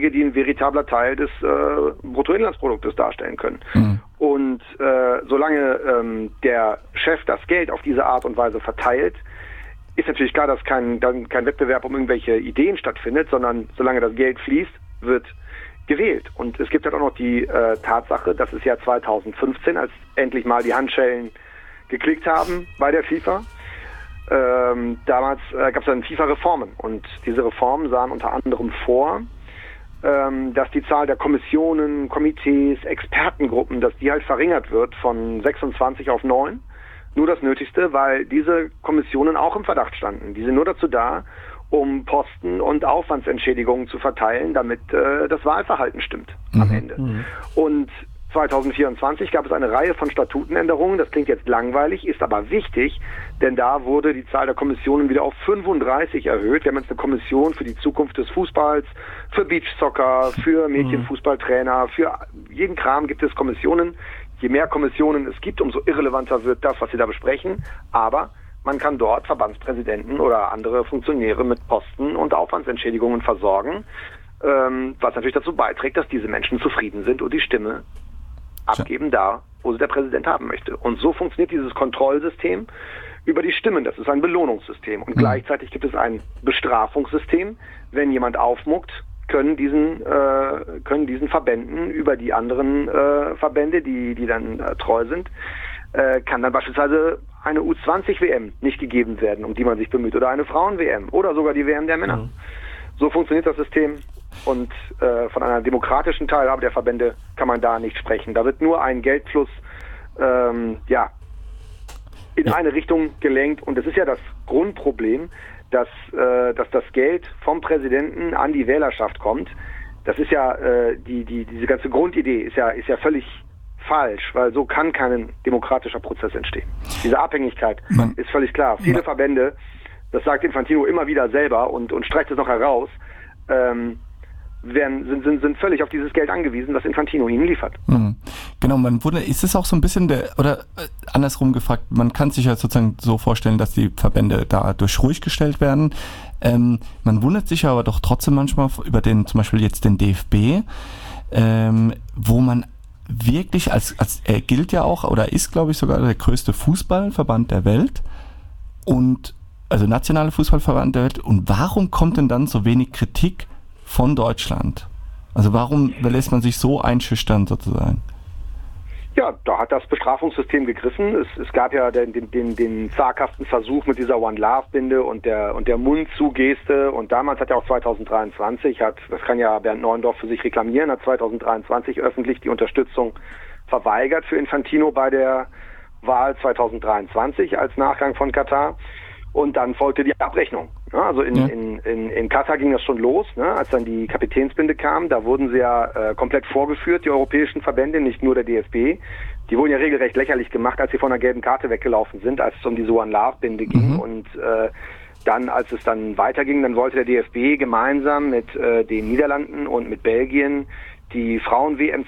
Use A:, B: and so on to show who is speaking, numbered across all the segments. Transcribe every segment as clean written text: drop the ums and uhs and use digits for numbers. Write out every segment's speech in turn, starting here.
A: die ein veritabler Teil des Bruttoinlandsproduktes darstellen können. Und solange der Chef das Geld auf diese Art und Weise verteilt, ist natürlich klar, dass kein Wettbewerb um irgendwelche Ideen stattfindet, sondern solange das Geld fließt, wird gewählt. Und es gibt halt auch noch die Tatsache, dass es ja 2015, als endlich mal die Handschellen geklickt haben bei der FIFA, damals gab es dann FIFA-Reformen. Und diese Reformen sahen unter anderem vor, dass die Zahl der Kommissionen, Komitees, Expertengruppen, dass die halt verringert wird von 26 auf 9. Nur das Nötigste, weil diese Kommissionen auch im Verdacht standen. Die sind nur dazu da, um Posten und Aufwandsentschädigungen zu verteilen, damit das Wahlverhalten stimmt am Ende. Und 2024 gab es eine Reihe von Statutenänderungen. Das klingt jetzt langweilig, ist aber wichtig, denn da wurde die Zahl der Kommissionen wieder auf 35 erhöht. Wir haben jetzt eine Kommission für die Zukunft des Fußballs, für Beachsoccer, für Mädchenfußballtrainer, für jeden Kram gibt es Kommissionen. Je mehr Kommissionen es gibt, umso irrelevanter wird das, was sie da besprechen. Aber man kann dort Verbandspräsidenten oder andere Funktionäre mit Posten und Aufwandsentschädigungen versorgen, was natürlich dazu beiträgt, dass diese Menschen zufrieden sind und die Stimme abgeben da, wo sie der Präsident haben möchte. Und so funktioniert dieses Kontrollsystem über die Stimmen. Das ist ein Belohnungssystem. Und gleichzeitig gibt es ein Bestrafungssystem. Wenn jemand aufmuckt, können diesen Verbänden über die anderen Verbände, die dann treu sind, kann dann beispielsweise eine U20-WM nicht gegeben werden, um die man sich bemüht, oder eine Frauen-WM oder sogar die WM der Männer. So funktioniert das System. Und von einer demokratischen Teilhabe der Verbände kann man da nicht sprechen. Da wird nur ein Geldfluss in eine Richtung gelenkt. Und das ist ja das Grundproblem, dass das Geld vom Präsidenten an die Wählerschaft kommt. Das ist ja diese ganze Grundidee ist ja völlig falsch, weil so kann kein demokratischer Prozess entstehen. Diese Abhängigkeit ist völlig klar. Viele Verbände, das sagt Infantino immer wieder selber und streicht es noch heraus, sind völlig auf dieses Geld angewiesen, das Infantino ihnen liefert.
B: Genau, ist es auch so ein bisschen andersrum gefragt, man kann sich ja sozusagen so vorstellen, dass die Verbände dadurch ruhig gestellt werden. Man wundert sich aber doch trotzdem manchmal über zum Beispiel jetzt den DFB, wo man wirklich er gilt ja auch oder ist, glaube ich, sogar der größte Fußballverband der Welt also nationale Fußballverband der Welt. Und warum kommt denn dann so wenig Kritik von Deutschland? Also warum lässt man sich so einschüchtern sozusagen?
A: Ja, da hat das Bestrafungssystem gegriffen. Es gab ja den zaghaften Versuch mit dieser One Love Binde und der Mund-zu-Geste. Und damals hat ja auch 2023, das kann ja Bernd Neuendorf für sich reklamieren, hat 2023 öffentlich die Unterstützung verweigert für Infantino bei der Wahl 2023 als Nachgang von Katar. Und dann folgte die Abrechnung. Ja, also in Katar ging das schon los, ne, als dann die Kapitänsbinde kam. Da wurden sie ja komplett vorgeführt, die europäischen Verbände, nicht nur der DFB. Die wurden ja regelrecht lächerlich gemacht, als sie von der gelben Karte weggelaufen sind, als es um diese One Love Binde ging. Und dann, als es dann weiterging, dann wollte der DFB gemeinsam mit den Niederlanden und mit Belgien die Frauen-WM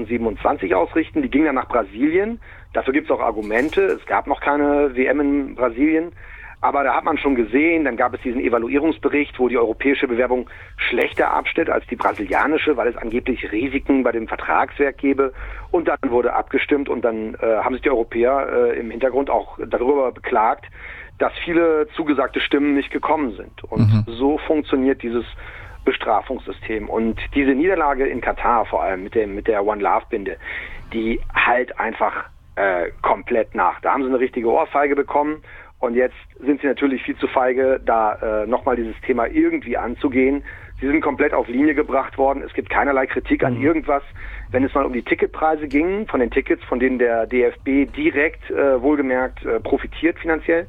A: 2027 ausrichten. Die ging dann nach Brasilien. Dafür gibt es auch Argumente. Es gab noch keine WM in Brasilien. Aber da hat man schon gesehen, dann gab es diesen Evaluierungsbericht, wo die europäische Bewerbung schlechter abschnitt als die brasilianische, weil es angeblich Risiken bei dem Vertragswerk gäbe. Und dann wurde abgestimmt und dann haben sich die Europäer im Hintergrund auch darüber beklagt, dass viele zugesagte Stimmen nicht gekommen sind. Und so funktioniert dieses Bestrafungssystem. Und diese Niederlage in Katar vor allem mit der One Love Binde, die halt einfach komplett nach. Da haben sie eine richtige Ohrfeige bekommen. Und jetzt sind sie natürlich viel zu feige, da nochmal dieses Thema irgendwie anzugehen. Sie sind komplett auf Linie gebracht worden. Es gibt keinerlei Kritik an irgendwas. Wenn es mal um die Ticketpreise ging, von den Tickets, von denen der DFB direkt, wohlgemerkt, profitiert finanziell,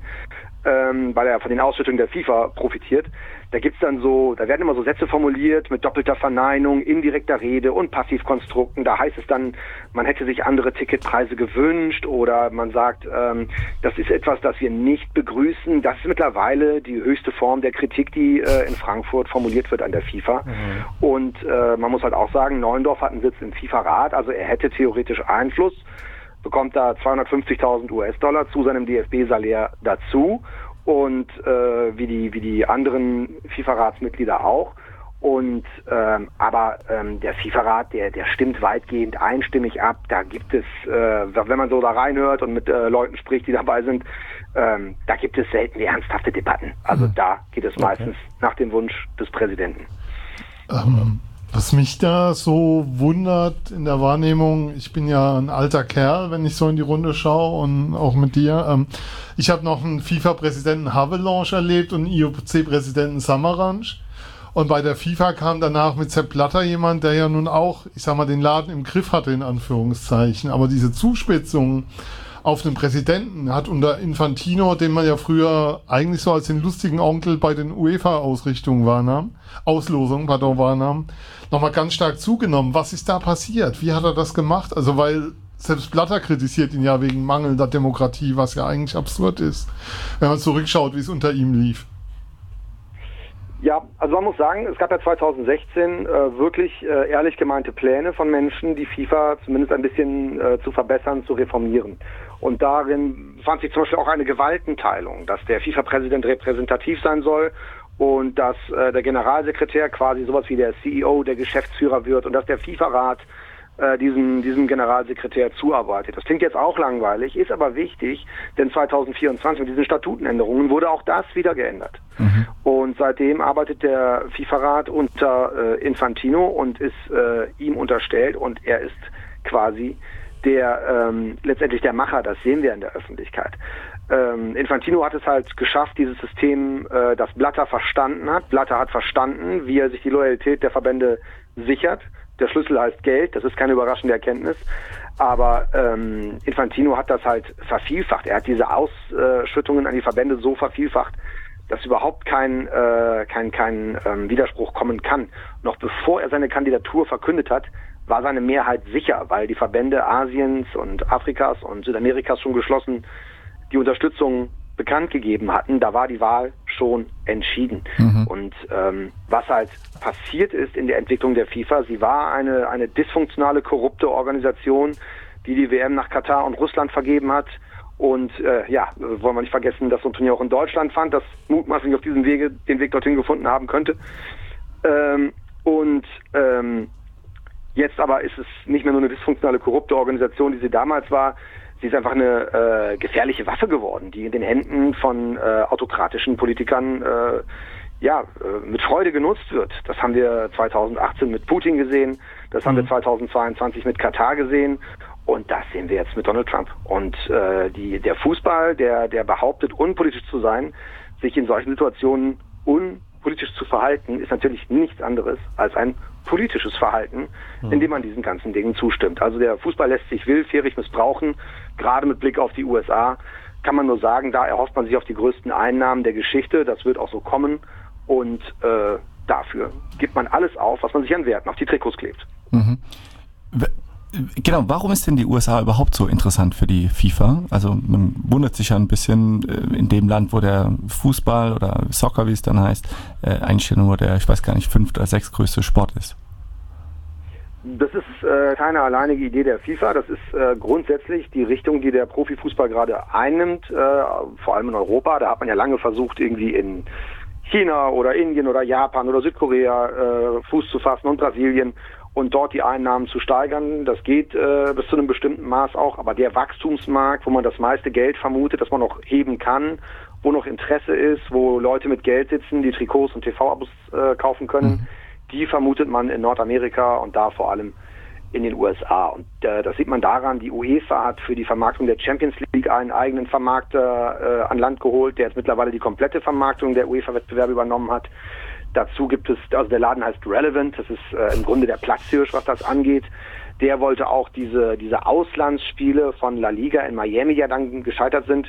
A: weil er von den Ausschüttungen der FIFA profitiert, da werden immer so Sätze formuliert mit doppelter Verneinung, indirekter Rede und Passivkonstrukten. Da heißt es dann, man hätte sich andere Ticketpreise gewünscht oder man sagt, das ist etwas, das wir nicht begrüßen. Das ist mittlerweile die höchste Form der Kritik, die in Frankfurt formuliert wird an der FIFA. Und man muss halt auch sagen, Neuendorf hat einen Sitz im FIFA-Rat, also er hätte theoretisch Einfluss, bekommt da 250.000 US-Dollar zu seinem DFB-Salär dazu und wie die anderen FIFA-Ratsmitglieder auch. Und aber der FIFA-Rat, der stimmt weitgehend einstimmig ab. Da gibt es, wenn man so da reinhört und mit Leuten spricht, die dabei sind, da gibt es selten ernsthafte Debatten. Also da geht es meistens nach dem Wunsch des Präsidenten.
C: Was mich da so wundert in der Wahrnehmung, ich bin ja ein alter Kerl, wenn ich so in die Runde schaue und auch mit dir. Ich habe noch einen FIFA-Präsidenten Havelange erlebt und einen IOC-Präsidenten Samaranch. Und bei der FIFA kam danach mit Sepp Blatter jemand, der ja nun auch, ich sag mal, den Laden im Griff hatte, in Anführungszeichen. Aber diese Zuspitzung auf den Präsidenten hat unter Infantino, den man ja früher eigentlich so als den lustigen Onkel bei den UEFA-Auslosungen wahrnahm, nochmal ganz stark zugenommen. Was ist da passiert? Wie hat er das gemacht? Also, weil selbst Blatter kritisiert ihn ja wegen mangelnder Demokratie, was ja eigentlich absurd ist, wenn man zurückschaut, wie es unter ihm lief.
A: Ja, also man muss sagen, es gab ja 2016 wirklich ehrlich gemeinte Pläne von Menschen, die FIFA zumindest ein bisschen zu verbessern, zu reformieren. Und darin fand sich zum Beispiel auch eine Gewaltenteilung, dass der FIFA-Präsident repräsentativ sein soll und dass der Generalsekretär quasi sowas wie der CEO, der Geschäftsführer wird und dass der FIFA-Rat diesem Generalsekretär zuarbeitet. Das klingt jetzt auch langweilig, ist aber wichtig, denn 2024 mit diesen Statutenänderungen wurde auch das wieder geändert. Mhm. Und seitdem arbeitet der FIFA-Rat unter Infantino und ist ihm unterstellt und er ist quasi letztendlich der Macher, das sehen wir in der Öffentlichkeit. Infantino hat es halt geschafft, dieses System, das Blatter verstanden hat. Blatter hat verstanden, wie er sich die Loyalität der Verbände sichert. Der Schlüssel heißt Geld, das ist keine überraschende Erkenntnis, aber Infantino hat das halt vervielfacht. Er hat diese Ausschüttungen an die Verbände so vervielfacht, dass überhaupt kein Widerspruch kommen kann. Noch bevor er seine Kandidatur verkündet hat, war seine Mehrheit sicher, weil die Verbände Asiens und Afrikas und Südamerikas schon geschlossen die Unterstützung bekannt gegeben hatten. Da war die Wahl schon entschieden. Mhm. Und was halt passiert ist in der Entwicklung der FIFA, sie war eine dysfunktionale, korrupte Organisation, die WM nach Katar und Russland vergeben hat. Und wollen wir nicht vergessen, dass so ein Turnier auch in Deutschland fand, das mutmaßlich auf diesem Wege den Weg dorthin gefunden haben könnte. Jetzt aber ist es nicht mehr nur eine dysfunktionale, korrupte Organisation, die sie damals war. Sie ist einfach eine gefährliche Waffe geworden, die in den Händen von autokratischen Politikern mit Freude genutzt wird. Das haben wir 2018 mit Putin gesehen, das haben wir 2022 mit Katar gesehen und das sehen wir jetzt mit Donald Trump. Und der Fußball, der behauptet, unpolitisch zu sein, sich in solchen Situationen unpolitisch zu verhalten, ist natürlich nichts anderes als ein politisches Verhalten, indem man diesen ganzen Dingen zustimmt. Also der Fußball lässt sich willfährig missbrauchen, gerade mit Blick auf die USA, kann man nur sagen, da erhofft man sich auf die größten Einnahmen der Geschichte, das wird auch so kommen und dafür gibt man alles auf, was man sich an Werten auf die Trikots klebt.
B: Mhm. Genau, warum ist denn die USA überhaupt so interessant für die FIFA? Also man wundert sich ja ein bisschen in dem Land, wo der Fußball oder Soccer, wie es dann heißt, eigentlich nur der, ich weiß gar nicht, 5. oder 6. größte Sport ist.
A: Das ist keine alleinige Idee der FIFA, das ist grundsätzlich die Richtung, die der Profifußball gerade einnimmt, vor allem in Europa. Da hat man ja lange versucht, irgendwie in China oder Indien oder Japan oder Südkorea Fuß zu fassen und Brasilien und dort die Einnahmen zu steigern. Das geht bis zu einem bestimmten Maß auch, aber der Wachstumsmarkt, wo man das meiste Geld vermutet, dass man noch heben kann, wo noch Interesse ist, wo Leute mit Geld sitzen, die Trikots und TV-Abos kaufen können, die vermutet man in Nordamerika und da vor allem in den USA. Und das sieht man daran, die UEFA hat für die Vermarktung der Champions League einen eigenen Vermarkter an Land geholt, der jetzt mittlerweile die komplette Vermarktung der UEFA-Wettbewerbe übernommen hat. Dazu gibt es, also der Laden heißt Relevant, das ist im Grunde der Platzhirsch, was das angeht. Der wollte auch diese Auslandsspiele von La Liga in Miami, ja dann gescheitert sind,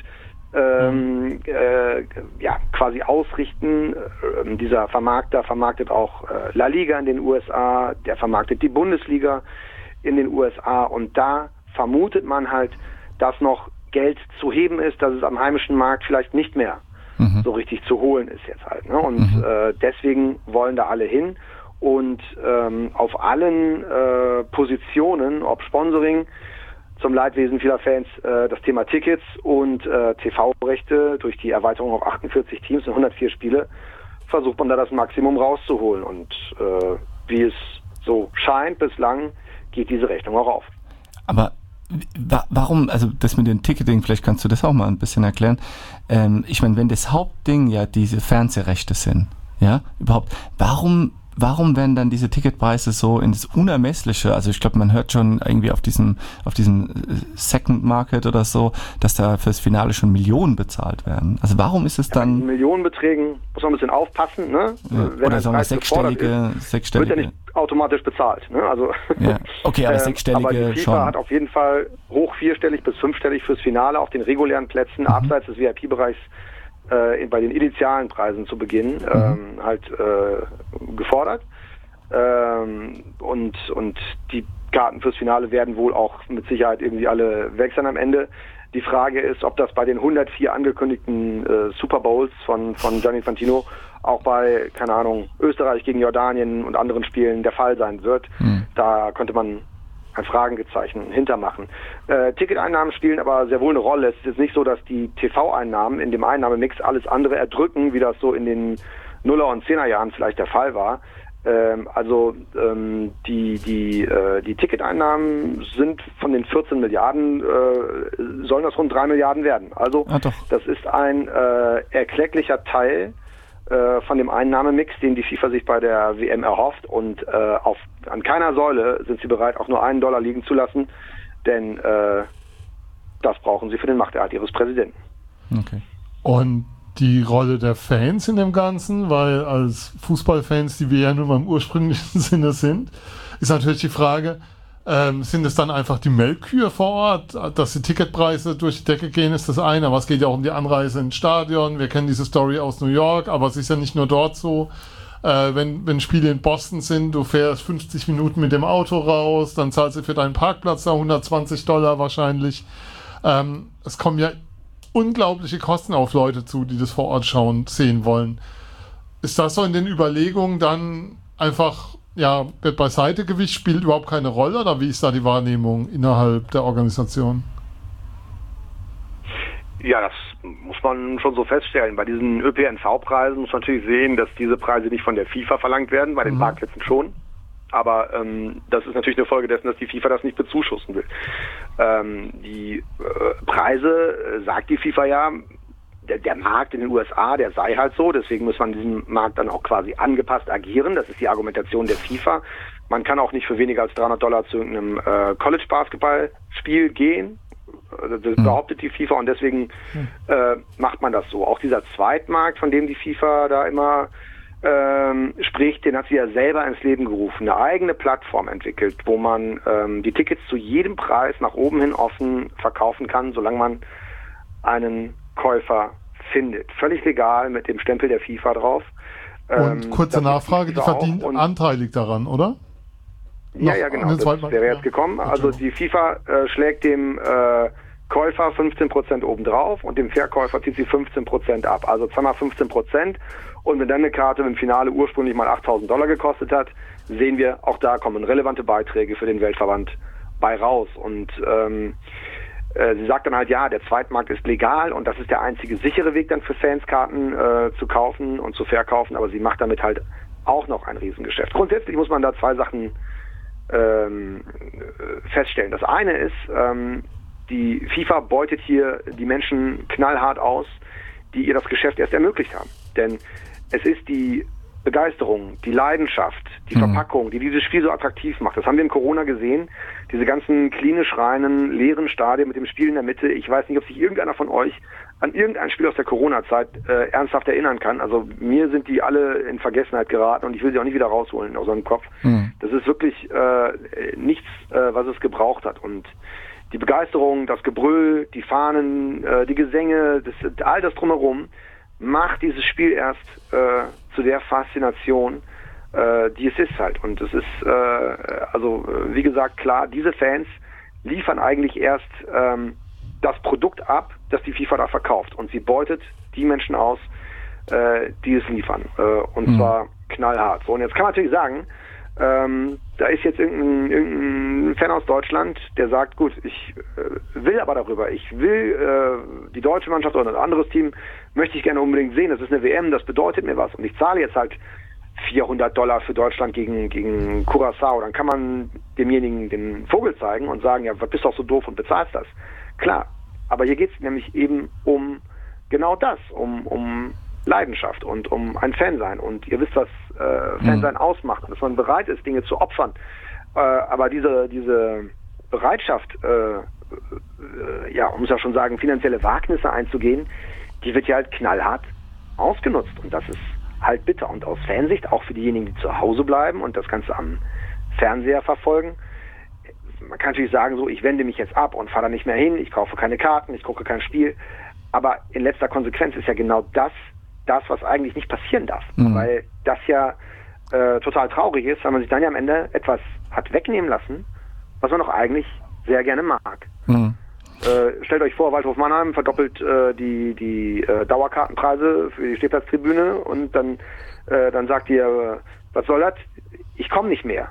A: quasi ausrichten. Dieser Vermarkter vermarktet auch La Liga in den USA, der vermarktet die Bundesliga in den USA und da vermutet man halt, dass noch Geld zu heben ist, dass es am heimischen Markt vielleicht nicht mehr so richtig zu holen ist jetzt halt. Ne? Und deswegen wollen da alle hin und auf allen Positionen, ob Sponsoring, zum Leidwesen vieler Fans das Thema Tickets und TV-Rechte durch die Erweiterung auf 48 Teams und 104 Spiele, versucht man da das Maximum rauszuholen. Und wie es so scheint bislang, geht diese Rechnung auch auf.
B: Aber warum, also das mit dem Ticketing, vielleicht kannst du das auch mal ein bisschen erklären. Ich meine, wenn das Hauptding ja diese Fernsehrechte sind, ja, überhaupt, warum werden dann diese Ticketpreise so ins Unermessliche, also ich glaube, man hört schon irgendwie auf diesem Second Market oder so, dass da fürs Finale schon Millionen bezahlt werden. Also warum ist es dann...
A: Mit Millionenbeträgen muss man ein bisschen aufpassen, ne?
B: Ja. Oder sagen wir sechsstellige...
A: Wird ja nicht automatisch bezahlt, ne? Also,
B: ja. Okay, aber sechsstellige
A: aber die FIFA
B: schon.
A: hat auf jeden Fall hoch vierstellig bis fünfstellig fürs Finale auf den regulären Plätzen, abseits des VIP-Bereichs bei den initialen Preisen zu Beginn gefordert. Und die Karten fürs Finale werden wohl auch mit Sicherheit irgendwie alle weg sein am Ende. Die Frage ist, ob das bei den 104 angekündigten Super Bowls von Gianni Infantino auch bei, keine Ahnung, Österreich gegen Jordanien und anderen Spielen der Fall sein wird. Da könnte man ein Fragezeichen hintermachen. Ticketeinnahmen spielen aber sehr wohl eine Rolle. Es ist jetzt nicht so, dass die TV-Einnahmen in dem Einnahmemix alles andere erdrücken, wie das so in den Nuller- und Zehnerjahren vielleicht der Fall war. Die Ticketeinnahmen sind von den 14 Milliarden, sollen das rund 3 Milliarden werden. Also das ist ein erklecklicher Teil von dem Einnahmemix, den die FIFA sich bei der WM erhofft, und an keiner Säule sind sie bereit, auch nur $1 liegen zu lassen, denn das brauchen sie für den Machterhalt ihres Präsidenten.
C: Okay. Und die Rolle der Fans in dem Ganzen, weil als Fußballfans, die wir ja nur mal im ursprünglichen Sinne sind, ist natürlich die Frage, sind es dann einfach die Melkkühe vor Ort, dass die Ticketpreise durch die Decke gehen, ist das eine, aber es geht ja auch um die Anreise ins Stadion. Wir kennen diese Story aus New York, aber es ist ja nicht nur dort so. Wenn Spiele in Boston sind, du fährst 50 Minuten mit dem Auto raus, dann zahlst du für deinen Parkplatz da $120 wahrscheinlich. Es kommen ja unglaubliche Kosten auf Leute zu, die das vor Ort sehen wollen. Ist das so in den Überlegungen dann einfach, ja, wird beiseite Gewicht, spielt überhaupt keine Rolle, oder wie ist da die Wahrnehmung innerhalb der Organisation?
A: Ja, das muss man schon so feststellen. Bei diesen ÖPNV-Preisen muss man natürlich sehen, dass diese Preise nicht von der FIFA verlangt werden, bei den Parkplätzen schon. Aber das ist natürlich eine Folge dessen, dass die FIFA das nicht bezuschussen will. Die Preise, sagt die FIFA ja, der Markt in den USA, der sei halt so, deswegen muss man diesen Markt dann auch quasi angepasst agieren. Das ist die Argumentation der FIFA. Man kann auch nicht für weniger als $300 zu irgendeinem College-Basketball-Spiel gehen. Das behauptet die FIFA, und deswegen macht man das so. Auch dieser Zweitmarkt, von dem die FIFA da immer spricht, den hat sie ja selber ins Leben gerufen. Eine eigene Plattform entwickelt, wo man die Tickets zu jedem Preis nach oben hin offen verkaufen kann, solange man einen Käufer findet. Völlig legal mit dem Stempel der FIFA drauf.
C: Und kurze Nachfrage, die verdient anteilig daran, oder?
A: Ja, genau. Das wäre jetzt gekommen. Also die FIFA schlägt dem Käufer 15% obendrauf und dem Verkäufer zieht sie 15% ab. Also zweimal 15%. Und wenn dann eine Karte im Finale ursprünglich mal $8.000 gekostet hat, sehen wir, auch da kommen relevante Beiträge für den Weltverband bei raus. Und sie sagt dann halt, ja, der Zweitmarkt ist legal und das ist der einzige sichere Weg dann für Fans, Karten zu kaufen und zu verkaufen, aber sie macht damit halt auch noch ein Riesengeschäft. Grundsätzlich muss man da zwei Sachen feststellen. Das eine ist, die FIFA beutet hier die Menschen knallhart aus, die ihr das Geschäft erst ermöglicht haben. Denn es ist die Begeisterung, die Leidenschaft, die Verpackung, die dieses Spiel so attraktiv macht. Das haben wir in Corona gesehen. Diese ganzen klinisch reinen, leeren Stadien mit dem Spiel in der Mitte. Ich weiß nicht, ob sich irgendeiner von euch an irgendein Spiel aus der Corona-Zeit ernsthaft erinnern kann. Also mir sind die alle in Vergessenheit geraten und ich will sie auch nicht wieder rausholen aus seinem Kopf. Das ist wirklich nichts, was es gebraucht hat. Und die Begeisterung, das Gebrüll, die Fahnen, die Gesänge, all das drumherum macht dieses Spiel erst zu der Faszination, die es ist halt. Und es ist, wie gesagt, klar, diese Fans liefern eigentlich erst das Produkt ab, das die FIFA da verkauft. Und sie beutet die Menschen aus, die es liefern. Und zwar knallhart. So, und jetzt kann man natürlich sagen, Da ist jetzt irgendein Fan aus Deutschland, der sagt, gut, ich will aber darüber, ich will die deutsche Mannschaft oder ein anderes Team möchte ich gerne unbedingt sehen, das ist eine WM, das bedeutet mir was und ich zahle jetzt halt $400 für Deutschland gegen Curaçao, dann kann man demjenigen den Vogel zeigen und sagen, ja, bist doch so doof und bezahlst das. Klar, aber hier geht es nämlich eben um genau das, um Leidenschaft und um ein Fansein. Und ihr wisst, was Fansein ausmacht, dass man bereit ist, Dinge zu opfern. Aber diese Bereitschaft, man muss ja schon sagen, finanzielle Wagnisse einzugehen, die wird ja halt knallhart ausgenutzt. Und das ist halt bitter. Und aus Fansicht, auch für diejenigen, die zu Hause bleiben und das Ganze am Fernseher verfolgen, man kann natürlich sagen, so, ich wende mich jetzt ab und fahre da nicht mehr hin, ich kaufe keine Karten, ich gucke kein Spiel. Aber in letzter Konsequenz ist ja genau das, was eigentlich nicht passieren darf. Weil das ja total traurig ist, weil man sich dann ja am Ende etwas hat wegnehmen lassen, was man doch eigentlich sehr gerne mag. Stellt euch vor, Waldhof Mannheim verdoppelt die Dauerkartenpreise für die Stehplatztribüne und dann sagt ihr, was soll das? Ich komme nicht mehr.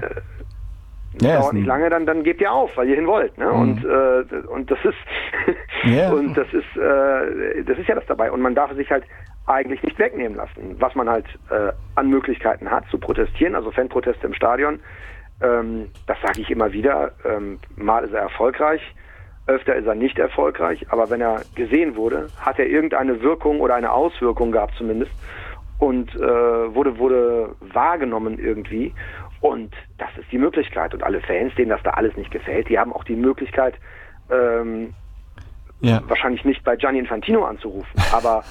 A: Dauert nicht lange, dann gebt ihr auf, weil ihr hin wollt. Ne? Und das ist und das ist ja das dabei. Und man darf sich halt eigentlich nicht wegnehmen lassen, was man halt an Möglichkeiten hat, zu protestieren, also Fanproteste im Stadion. Das sage ich immer wieder. Mal ist er erfolgreich, öfter ist er nicht erfolgreich, aber wenn er gesehen wurde, hat er irgendeine Wirkung oder eine Auswirkung gehabt zumindest und wurde wahrgenommen irgendwie. Und das ist die Möglichkeit. Und alle Fans, denen das da alles nicht gefällt, die haben auch die Möglichkeit, wahrscheinlich nicht bei Gianni Infantino anzurufen, aber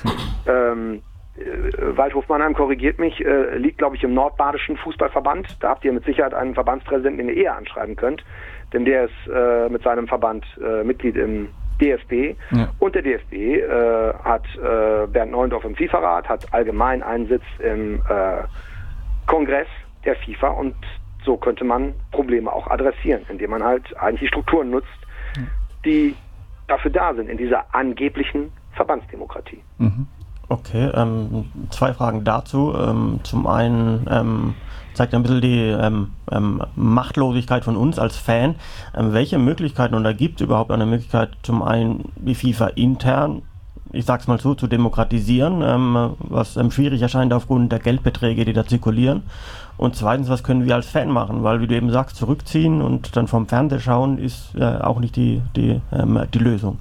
A: Waldhof Mannheim, korrigiert mich, liegt, glaube ich, im Nordbadischen Fußballverband. Da habt ihr mit Sicherheit einen Verbandspräsidenten, den ihr eher anschreiben könnt, denn der ist mit seinem Verband Mitglied im DFB. Ja. Und der DFB hat Bernd Neuendorf im FIFA-Rat, hat allgemein einen Sitz im Kongress der FIFA und so könnte man Probleme auch adressieren, indem man halt eigentlich die Strukturen nutzt, die dafür da sind, in dieser angeblichen Verbandsdemokratie.
D: Okay, 2 Fragen dazu. Zum einen zeigt ein bisschen die Machtlosigkeit von uns als Fan. Welche Möglichkeiten, oder gibt es überhaupt eine Möglichkeit, zum einen die FIFA intern, ich sag's mal so, zu demokratisieren, was schwierig erscheint aufgrund der Geldbeträge, die da zirkulieren. Und zweitens, was können wir als Fan machen? Weil, wie du eben sagst, zurückziehen und dann vom Fernseher schauen ist auch nicht die Lösung.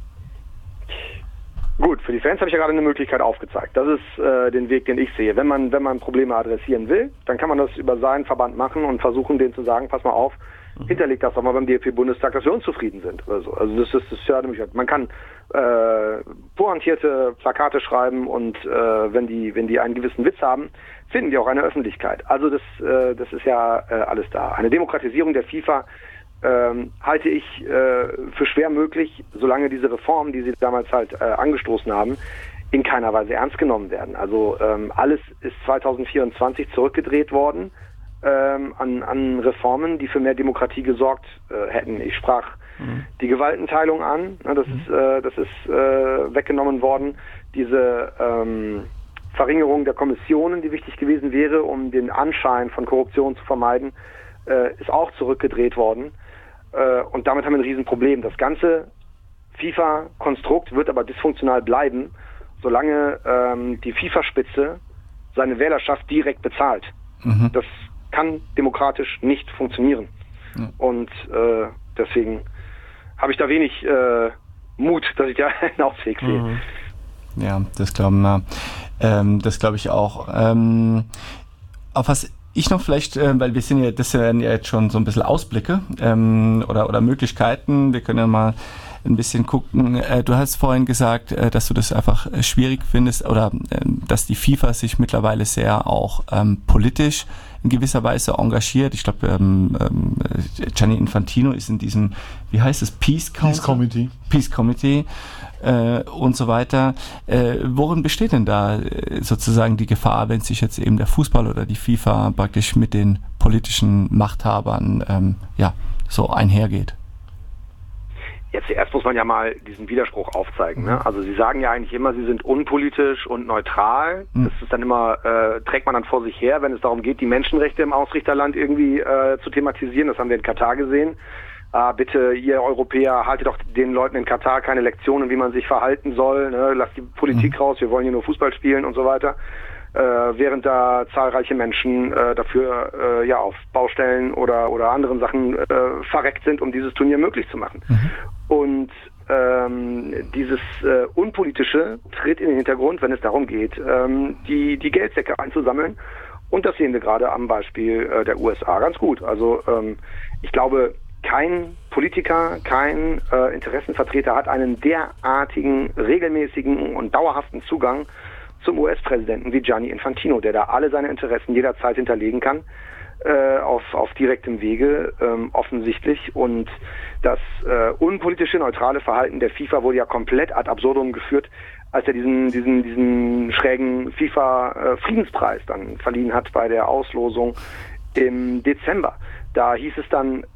A: Gut, für die Fans habe ich ja gerade eine Möglichkeit aufgezeigt. Das ist den Weg, den ich sehe. Wenn man Probleme adressieren will, dann kann man das über seinen Verband machen und versuchen, denen zu sagen, pass mal auf, hinterlegt das doch mal beim DFB-Bundestag, dass wir unzufrieden sind. Oder so. Also das ist ja nämlich, man kann pointierte Plakate schreiben und wenn die einen gewissen Witz haben, finden die auch eine Öffentlichkeit. Also das ist ja alles da. Eine Demokratisierung der FIFA halte ich für schwer möglich, solange diese Reformen, die sie damals halt angestoßen haben, in keiner Weise ernst genommen werden. Also alles ist 2024 zurückgedreht worden an Reformen, die für mehr Demokratie gesorgt hätten. Ich sprach die Gewaltenteilung an, das ist weggenommen worden. Diese Verringerung der Kommissionen, die wichtig gewesen wäre, um den Anschein von Korruption zu vermeiden, ist auch zurückgedreht worden. Und damit haben wir ein Riesenproblem. Das ganze FIFA-Konstrukt wird aber dysfunktional bleiben, solange die FIFA-Spitze seine Wählerschaft direkt bezahlt. Das kann demokratisch nicht funktionieren. Und deswegen habe ich da wenig Mut, dass ich da einen Ausweg sehe.
B: Ja, das glauben wir. Das glaube ich auch. Auf was ich noch vielleicht, weil wir sind ja, das sind ja jetzt schon so ein bisschen Ausblicke oder Möglichkeiten. Wir können ja mal ein bisschen gucken. Du hast vorhin gesagt, dass du das einfach schwierig findest oder dass die FIFA sich mittlerweile sehr auch politisch in gewisser Weise engagiert. Ich glaube, Gianni Infantino ist in diesem, wie heißt es, Peace Committee und so weiter. Worin besteht denn da sozusagen die Gefahr, wenn sich jetzt eben der Fußball oder die FIFA praktisch mit den politischen Machthabern so einhergeht?
A: Jetzt zuerst muss man ja mal diesen Widerspruch aufzeigen. Ne? Also Sie sagen ja eigentlich immer, Sie sind unpolitisch und neutral. Das ist dann immer, trägt man dann vor sich her, wenn es darum geht, die Menschenrechte im Ausrichterland irgendwie zu thematisieren. Das haben wir in Katar gesehen. Bitte, ihr Europäer, haltet doch den Leuten in Katar keine Lektionen, wie man sich verhalten soll. Ne? Lasst die Politik raus, wir wollen hier nur Fußball spielen und so weiter. Während da zahlreiche Menschen dafür auf Baustellen oder anderen Sachen verreckt sind, um dieses Turnier möglich zu machen. Und dieses Unpolitische tritt in den Hintergrund, wenn es darum geht, die Geldsäcke einzusammeln. Und das sehen wir gerade am Beispiel der USA ganz gut. Also ich glaube, kein Politiker, kein Interessenvertreter hat einen derartigen, regelmäßigen und dauerhaften Zugang zum US-Präsidenten wie Gianni Infantino, der da alle seine Interessen jederzeit hinterlegen kann, auf direktem Wege, offensichtlich. Und das unpolitische, neutrale Verhalten der FIFA wurde ja komplett ad absurdum geführt, als er diesen schrägen FIFA-Friedenspreis dann verliehen hat bei der Auslosung im Dezember. Da hieß es dann,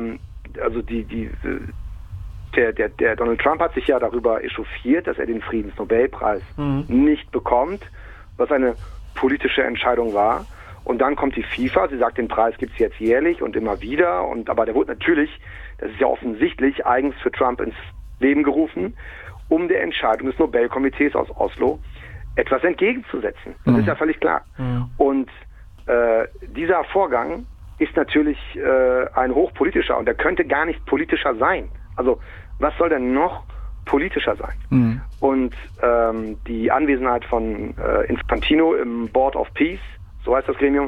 A: der Donald Trump hat sich ja darüber echauffiert, dass er den Friedensnobelpreis nicht bekommt, was eine politische Entscheidung war. Und dann kommt die FIFA, sie sagt, den Preis gibt's jetzt jährlich und immer wieder. Aber der wurde natürlich, das ist ja offensichtlich, eigens für Trump ins Leben gerufen, um der Entscheidung des Nobelkomitees aus Oslo etwas entgegenzusetzen. Das ist ja völlig klar. Und dieser Vorgang ist natürlich ein hochpolitischer und der könnte gar nicht politischer sein. Also was soll denn noch politischer sein? Und die Anwesenheit von Infantino im Board of Peace, so heißt das Gremium,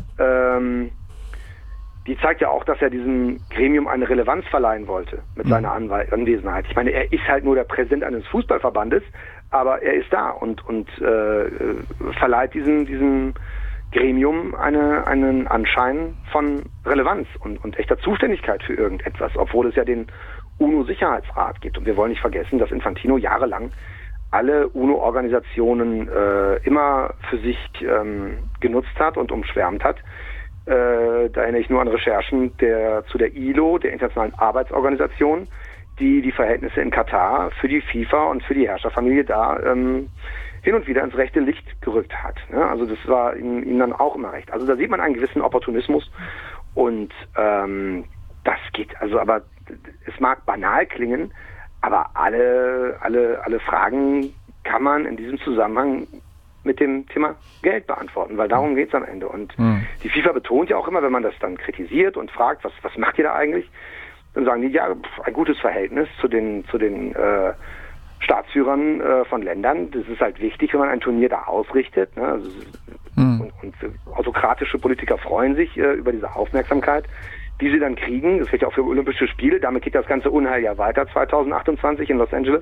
A: die zeigt ja auch, dass er diesem Gremium eine Relevanz verleihen wollte mit seiner Anwesenheit. Ich meine, er ist halt nur der Präsident eines Fußballverbandes, aber er ist da und verleiht diesem Gremium einen Anschein von Relevanz und echter Zuständigkeit für irgendetwas, obwohl es ja den UNO-Sicherheitsrat gibt. Und wir wollen nicht vergessen, dass Infantino jahrelang alle UNO-Organisationen immer für sich genutzt hat und umschwärmt hat. Da erinnere ich nur an Recherchen zu der ILO, der Internationalen Arbeitsorganisation, die Verhältnisse in Katar für die FIFA und für die Herrscherfamilie da hin und wieder ins rechte Licht gerückt hat. Ne? Also das war ihm dann auch immer recht. Also da sieht man einen gewissen Opportunismus und das geht. Also aber es mag banal klingen, aber alle Fragen kann man in diesem Zusammenhang mit dem Thema Geld beantworten, weil darum geht's am Ende. Und die FIFA betont ja auch immer, wenn man das dann kritisiert und fragt, was macht ihr da eigentlich? Dann sagen die, ja, ein gutes Verhältnis zu den Staatsführern von Ländern. Das ist halt wichtig, wenn man ein Turnier da ausrichtet. Ne? Also, und autokratische Politiker freuen sich über diese Aufmerksamkeit, die sie dann kriegen. Das wird ja auch für Olympische Spiele. Damit geht das ganze Unheil ja weiter 2028 in Los Angeles.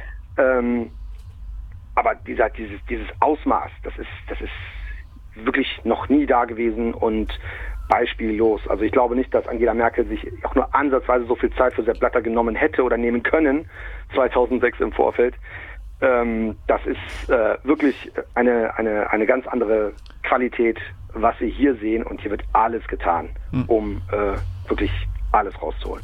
A: Aber dieses Ausmaß, das ist wirklich noch nie da gewesen und beispiellos. Also ich glaube nicht, dass Angela Merkel sich auch nur ansatzweise so viel Zeit für Sepp Blatter genommen hätte oder nehmen können 2006 im Vorfeld. Das ist wirklich eine ganz andere Qualität, was wir hier sehen, und hier wird alles getan, um wirklich alles rauszuholen.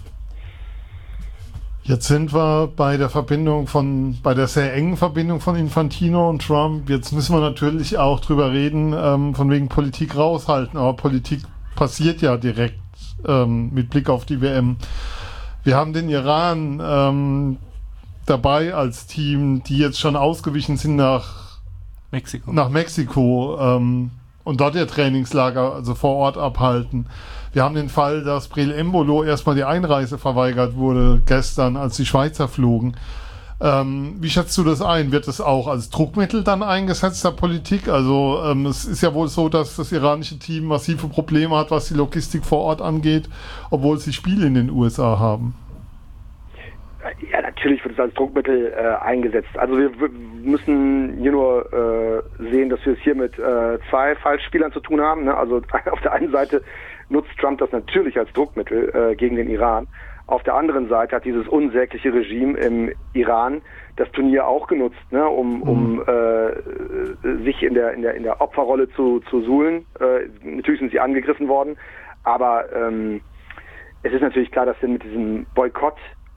C: Jetzt sind wir bei der bei der sehr engen Verbindung von Infantino und Trump. Jetzt müssen wir natürlich auch drüber reden, von wegen Politik raushalten, aber Politik passiert ja direkt mit Blick auf die WM. Wir haben den Iran dabei als Team, die jetzt schon ausgewichen sind nach Mexiko und dort ihr Trainingslager also vor Ort abhalten. Wir haben den Fall, dass Breel Embolo erstmal die Einreise verweigert wurde gestern, als die Schweizer flogen. Wie schätzt du das ein? Wird es auch als Druckmittel dann eingesetzt der Politik? Also es ist ja wohl so, dass das iranische Team massive Probleme hat, was die Logistik vor Ort angeht, obwohl sie Spiele in den USA haben.
A: Ja, natürlich wird es als Druckmittel eingesetzt. Also wir müssen hier nur sehen, dass wir es hier mit zwei Falschspielern zu tun haben. Ne? Also auf der einen Seite nutzt Trump das natürlich als Druckmittel gegen den Iran. Auf der anderen Seite hat dieses unsägliche Regime im Iran das Turnier auch genutzt, ne, um sich in der Opferrolle zu suhlen. Natürlich sind sie angegriffen worden, aber es ist natürlich klar, dass sie mit diesem Boykott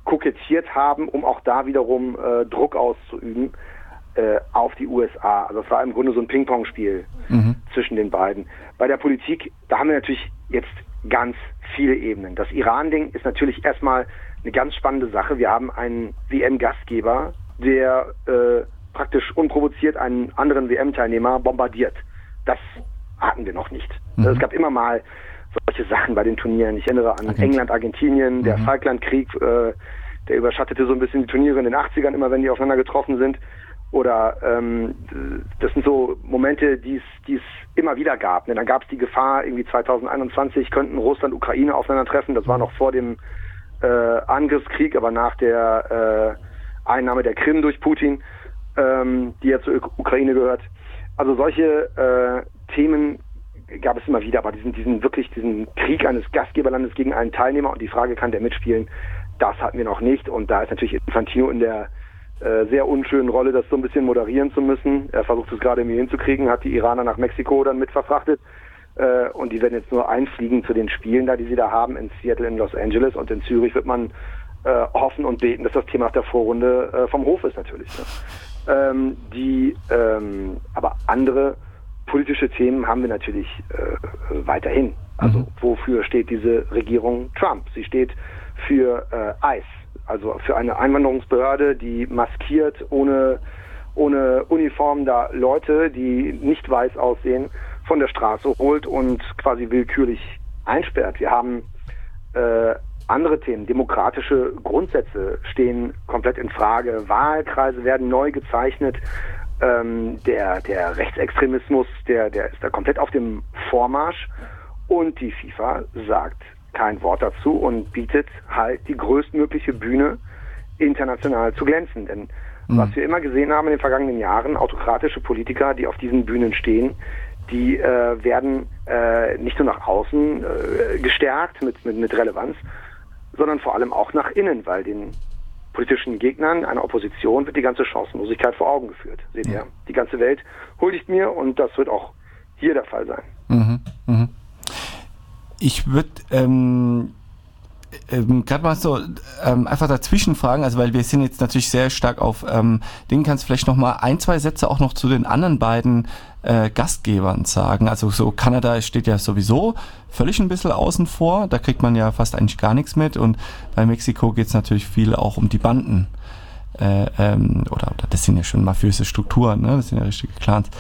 A: kokettiert haben, um auch da wiederum Druck auszuüben auf die USA. Also es war im Grunde so ein Ping-Pong-Spiel zwischen den beiden. Bei der Politik, da haben wir natürlich jetzt ganz viele Ebenen. Das Iran-Ding ist natürlich erstmal eine ganz spannende Sache. Wir haben einen WM-Gastgeber, der praktisch unprovoziert einen anderen WM-Teilnehmer bombardiert. Das hatten wir noch nicht. Also es gab immer mal solche Sachen bei den Turnieren. Ich erinnere an England, Argentinien, der Falklandkrieg, der überschattete so ein bisschen die Turniere in den 80ern, immer wenn die aufeinander getroffen sind. Oder das sind so Momente, die es immer wieder gab. Dann gab es die Gefahr, irgendwie 2021 könnten Russland, Ukraine aufeinandertreffen. Das war noch vor dem Angriffskrieg, aber nach der Einnahme der Krim durch Putin, die ja zur Ukraine gehört. Also solche Themen gab es immer wieder, aber diesen Krieg eines Gastgeberlandes gegen einen Teilnehmer und die Frage, kann der mitspielen, das hatten wir noch nicht. Und da ist natürlich Infantino in der sehr unschönen Rolle, das so ein bisschen moderieren zu müssen. Er versucht es gerade irgendwie hinzukriegen, hat die Iraner nach Mexiko dann mit verfrachtet und die werden jetzt nur einfliegen zu den Spielen da, die sie da haben, in Seattle, in Los Angeles, und in Zürich wird man hoffen und beten, dass das Thema nach der Vorrunde vom Hof ist natürlich. Ne? Aber andere politische Themen haben wir natürlich weiterhin. Also wofür steht diese Regierung Trump? Sie steht für ICE, also für eine Einwanderungsbehörde, die maskiert, ohne Uniform da Leute, die nicht weiß aussehen, von der Straße holt und quasi willkürlich einsperrt. Wir haben andere Themen, demokratische Grundsätze stehen komplett in Frage. Wahlkreise werden neu gezeichnet. Der Rechtsextremismus, der ist da komplett auf dem Vormarsch. Und die FIFA sagt kein Wort dazu und bietet halt die größtmögliche Bühne, international zu glänzen. Denn was wir immer gesehen haben in den vergangenen Jahren, autokratische Politiker, die auf diesen Bühnen stehen, die werden nicht nur nach außen gestärkt mit Relevanz, sondern vor allem auch nach innen, weil den politischen Gegnern einer Opposition wird die ganze Chancenlosigkeit vor Augen geführt. Seht ihr, die ganze Welt huldigt mir und das wird auch hier der Fall sein.
B: Ich würde gerade mal so einfach dazwischen fragen, also weil wir sind jetzt natürlich sehr stark auf Ding, kannst du vielleicht noch mal ein, zwei Sätze auch noch zu den anderen beiden Gastgebern sagen. Also so Kanada steht ja sowieso völlig ein bisschen außen vor, da kriegt man ja fast eigentlich gar nichts mit, und bei Mexiko geht es natürlich viel auch um die Banden. Oder das sind ja schon mafiöse Strukturen, ne? Das sind ja richtige Clans.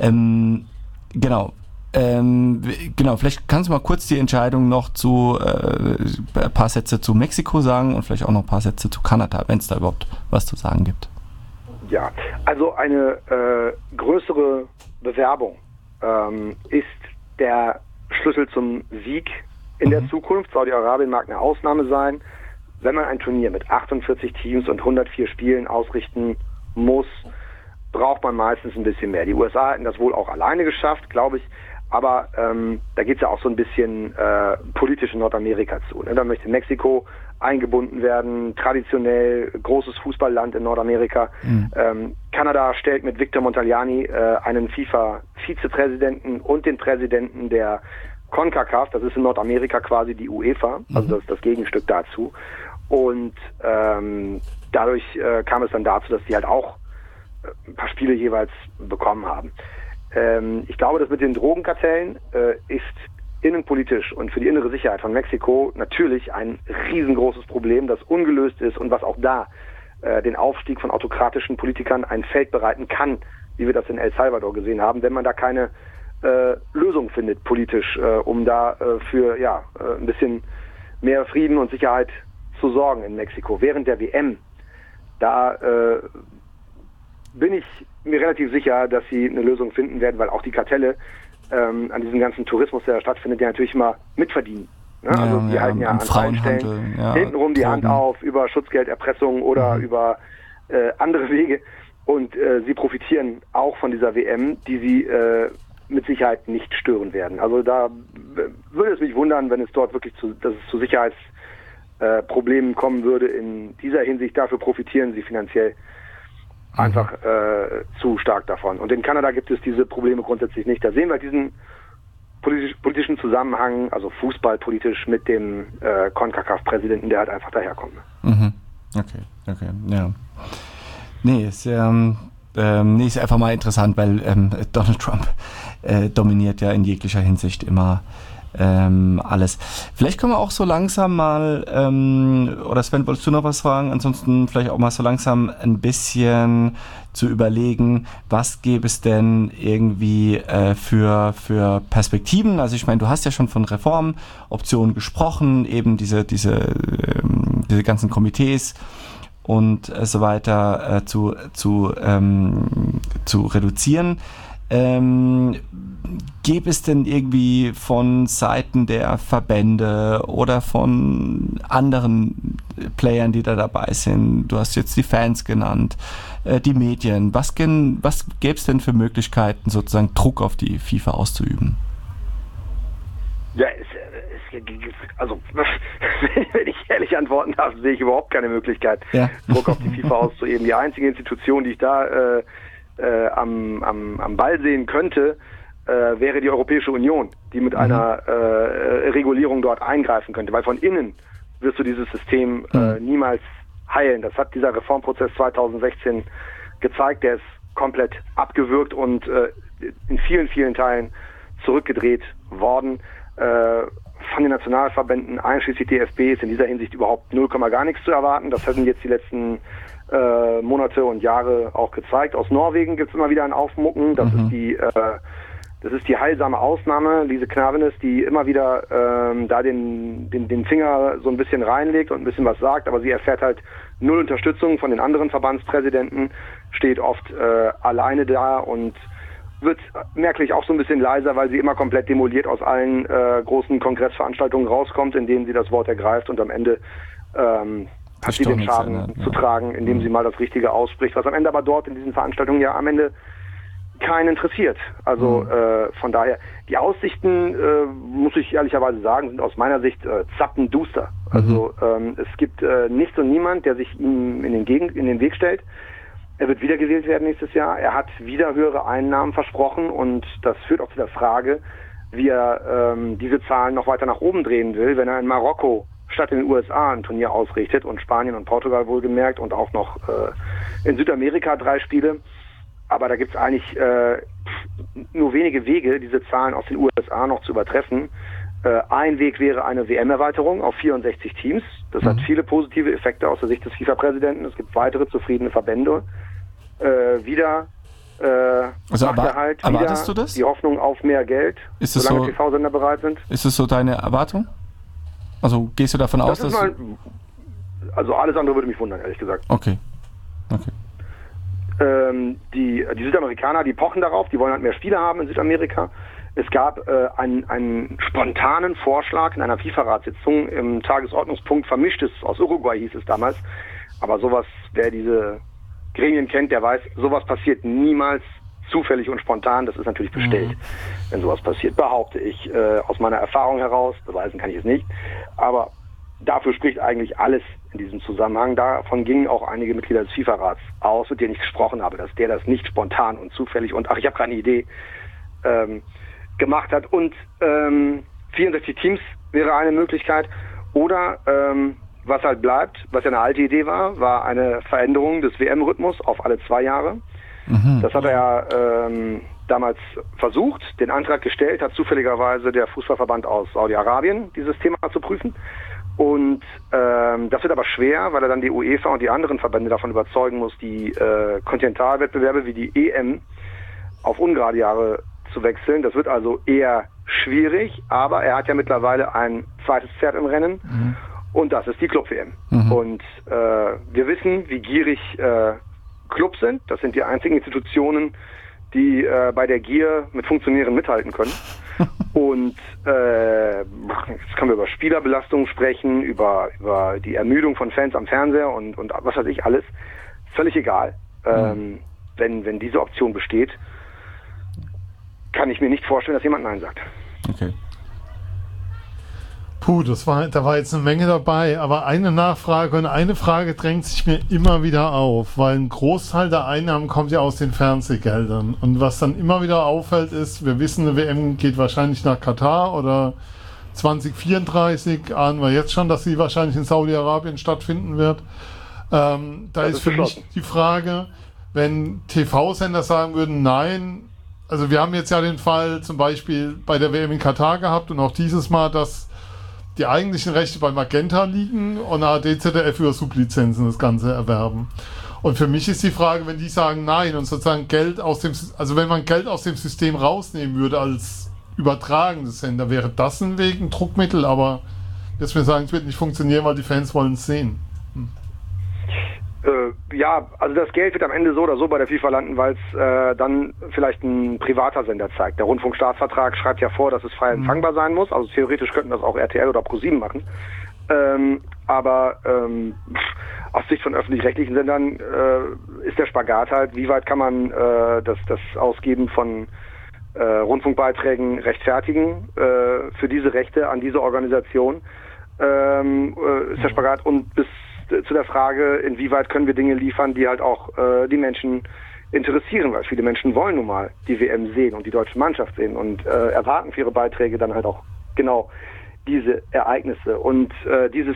B: Genau, vielleicht kannst du mal kurz die Entscheidung noch zu ein paar Sätze zu Mexiko sagen und vielleicht auch noch ein paar Sätze zu Kanada, wenn es da überhaupt was zu sagen gibt.
A: Ja, also eine größere Bewerbung ist der Schlüssel zum Sieg in der Zukunft. Saudi-Arabien mag eine Ausnahme sein. Wenn man ein Turnier mit 48 Teams und 104 Spielen ausrichten muss, braucht man meistens ein bisschen mehr. Die USA hätten das wohl auch alleine geschafft, glaube ich. Aber da geht es ja auch so ein bisschen politisch in Nordamerika zu. Ne? Da möchte Mexiko eingebunden werden, traditionell großes Fußballland in Nordamerika. Kanada stellt mit Victor Montagliani einen FIFA-Vizepräsidenten und den Präsidenten der CONCACAF, das ist in Nordamerika quasi die UEFA, also das ist das Gegenstück dazu. Und dadurch kam es dann dazu, dass die halt auch ein paar Spiele jeweils bekommen haben. Ich glaube, das mit den Drogenkartellen ist innenpolitisch und für die innere Sicherheit von Mexiko natürlich ein riesengroßes Problem, das ungelöst ist und was auch da den Aufstieg von autokratischen Politikern ein Feld bereiten kann, wie wir das in El Salvador gesehen haben, wenn man da keine Lösung findet politisch, um da für ein bisschen mehr Frieden und Sicherheit zu sorgen in Mexiko. Während der WM, da bin ich mir relativ sicher, dass sie eine Lösung finden werden, weil auch die Kartelle an diesem ganzen Tourismus, der stattfindet, ja natürlich immer mitverdienen. Ne? Ja, also die halten ja an Frauenstellen hintenrum die Hand auf über Schutzgelderpressung oder über andere Wege, und sie profitieren auch von dieser WM, die sie mit Sicherheit nicht stören werden. Also da würde es mich wundern, wenn es dort wirklich zu Sicherheitsproblemen kommen würde in dieser Hinsicht. Dafür profitieren sie finanziell einfach zu stark davon. Und in Kanada gibt es diese Probleme grundsätzlich nicht. Da sehen wir diesen politischen Zusammenhang, also fußballpolitisch, mit dem CONCACAF-Präsidenten, der halt einfach daherkommt.
B: Okay, ja. Nee, ist einfach mal interessant, weil Donald Trump dominiert ja in jeglicher Hinsicht immer alles. Vielleicht können wir auch so langsam mal, oder Sven, wolltest du noch was fragen? Ansonsten vielleicht auch mal so langsam ein bisschen zu überlegen, was gäbe es denn irgendwie für Perspektiven? Also ich meine, du hast ja schon von Reformoptionen gesprochen, eben diese ganzen Komitees und so weiter zu reduzieren. Gäbe es denn irgendwie von Seiten der Verbände oder von anderen Playern, die da dabei sind, du hast jetzt die Fans genannt, die Medien, was gäbe es denn für Möglichkeiten, sozusagen Druck auf die FIFA auszuüben?
A: Ja, also wenn ich ehrlich antworten darf, sehe ich überhaupt keine Möglichkeit, Druck auf die FIFA auszuüben. Die einzige Institution, die ich da am Ball sehen könnte, wäre die Europäische Union, die mit einer Regulierung dort eingreifen könnte, weil von innen wirst du dieses System niemals heilen. Das hat dieser Reformprozess 2016 gezeigt, der ist komplett abgewürgt und in vielen, vielen Teilen zurückgedreht worden. Von den Nationalverbänden, einschließlich DFB, ist in dieser Hinsicht überhaupt 0, gar nichts zu erwarten. Das hatten jetzt die letzten Monate und Jahre auch gezeigt. Aus Norwegen gibt es immer wieder ein Aufmucken. Das ist die heilsame Ausnahme, Lise Knavenes, die immer wieder da den Finger so ein bisschen reinlegt und ein bisschen was sagt, aber sie erfährt halt null Unterstützung von den anderen Verbandspräsidenten, steht oft alleine da und wird merklich auch so ein bisschen leiser, weil sie immer komplett demoliert aus allen großen Kongressveranstaltungen rauskommt, in denen sie das Wort ergreift und am Ende hat sie den Schaden zu tragen, indem sie mal das Richtige ausspricht, was am Ende aber dort in diesen Veranstaltungen ja am Ende keinen interessiert. Also von daher, die Aussichten, muss ich ehrlicherweise sagen, sind aus meiner Sicht zappenduster. Also es gibt nichts und niemand, der sich ihm in den Weg stellt. Er wird wiedergewählt werden nächstes Jahr. Er hat wieder höhere Einnahmen versprochen und das führt auch zu der Frage, wie er diese Zahlen noch weiter nach oben drehen will, wenn er in Marokko statt in den USA ein Turnier ausrichtet und Spanien und Portugal wohlgemerkt und auch noch in Südamerika 3 Spiele. Aber da gibt es eigentlich nur wenige Wege, diese Zahlen aus den USA noch zu übertreffen. Ein Weg wäre eine WM-Erweiterung auf 64 Teams. Das hat viele positive Effekte aus der Sicht des FIFA-Präsidenten. Es gibt weitere zufriedene Verbände.
B: Erwartest du das?
A: Die Hoffnung auf mehr Geld, solange TV-Sender bereit sind.
B: Ist es so deine Erwartung? Also gehst du davon aus, dass...
A: Also alles andere würde mich wundern, ehrlich gesagt.
B: Okay.
A: Die Südamerikaner, die pochen darauf, die wollen halt mehr Spiele haben in Südamerika. Es gab einen spontanen Vorschlag in einer FIFA-Ratssitzung im Tagesordnungspunkt Vermischtes aus Uruguay, hieß es damals. Aber sowas, wer diese Gremien kennt, der weiß, sowas passiert niemals zufällig und spontan. Das ist natürlich bestellt, wenn sowas passiert, behaupte ich aus meiner Erfahrung heraus. Beweisen kann ich es nicht. Aber dafür spricht eigentlich alles in diesem Zusammenhang. Davon gingen auch einige Mitglieder des FIFA-Rats aus, mit denen ich gesprochen habe, dass der das nicht spontan und zufällig und, ich habe keine Idee, gemacht hat. Und 64 Teams wäre eine Möglichkeit. Oder was halt bleibt, was ja eine alte Idee war eine Veränderung des WM-Rhythmus auf alle 2 Jahre. Das hat er ja damals versucht, den Antrag gestellt, hat zufälligerweise der Fußballverband aus Saudi-Arabien dieses Thema zu prüfen. Und das wird aber schwer, weil er dann die UEFA und die anderen Verbände davon überzeugen muss, die Kontinentalwettbewerbe wie die EM auf ungerade Jahre zu wechseln. Das wird also eher schwierig, aber er hat ja mittlerweile ein zweites Pferd im Rennen und das ist die Club-WM. Und wir wissen, wie gierig Clubs sind. Das sind die einzigen Institutionen, die bei der Gier mit Funktionären mithalten können. Und jetzt können wir über Spielerbelastung sprechen, über die Ermüdung von Fans am Fernseher und was weiß ich alles. Völlig egal. Wenn diese Option besteht, kann ich mir nicht vorstellen, dass jemand Nein sagt.
B: Okay.
C: Da war jetzt eine Menge dabei, aber eine Nachfrage und eine Frage drängt sich mir immer wieder auf, weil ein Großteil der Einnahmen kommt ja aus den Fernsehgeldern. Und was dann immer wieder auffällt ist, wir wissen, eine WM geht wahrscheinlich nach Katar oder 2034, ahnen wir jetzt schon, dass sie wahrscheinlich in Saudi-Arabien stattfinden wird. Da ist für mich die Frage, wenn TV-Sender sagen würden, nein, also wir haben jetzt ja den Fall zum Beispiel bei der WM in Katar gehabt und auch dieses Mal, dass die eigentlichen Rechte bei Magenta liegen und ARD, ZDF über Sublizenzen das Ganze erwerben. Und für mich ist die Frage, wenn die sagen nein und sozusagen wenn man Geld aus dem System rausnehmen würde als übertragendes Sender, wäre das ein Weg, ein Druckmittel, aber dass wir sagen, es wird nicht funktionieren, weil die Fans wollen es sehen.
A: Ja, also das Geld wird am Ende so oder so bei der FIFA landen, weil es dann vielleicht ein privater Sender zeigt. Der Rundfunkstaatsvertrag schreibt ja vor, dass es frei empfangbar sein muss. Also theoretisch könnten das auch RTL oder ProSieben machen. Aber aus Sicht von öffentlich-rechtlichen Sendern ist der Spagat halt, wie weit kann man das Ausgeben von Rundfunkbeiträgen rechtfertigen für diese Rechte an diese Organisation, ist der Spagat, und bis zu der Frage, inwieweit können wir Dinge liefern, die halt auch die Menschen interessieren, weil viele Menschen wollen nun mal die WM sehen und die deutsche Mannschaft sehen und erwarten für ihre Beiträge dann halt auch genau diese Ereignisse. Und dieses